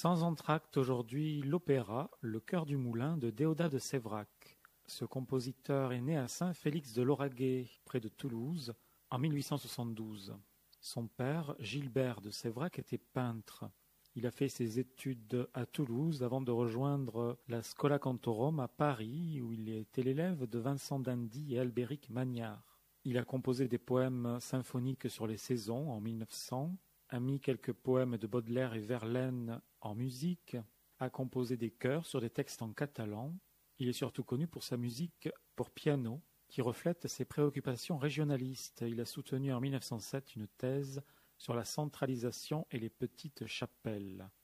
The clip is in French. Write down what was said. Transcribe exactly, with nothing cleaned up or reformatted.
Sans entracte aujourd'hui l'opéra Le cœur du moulin de Déodat de Séverac. Ce compositeur est né à Saint-Félix-de-Lauragais, près de Toulouse, en mille huit cent soixante-douze. Son père, Gilbert de Séverac, était peintre. Il a fait ses études à Toulouse avant de rejoindre la Schola Cantorum à Paris, où il était l'élève de Vincent d'Indy et Albéric Magnard. Il a composé des poèmes symphoniques sur les saisons en mille neuf cents, a mis quelques poèmes de Baudelaire et Verlaine en musique, a composé des chœurs sur des textes en catalan. Il est surtout connu pour sa musique pour piano, qui reflète ses préoccupations régionalistes. Il a soutenu en mille neuf cent sept une thèse sur la centralisation et les petites chapelles.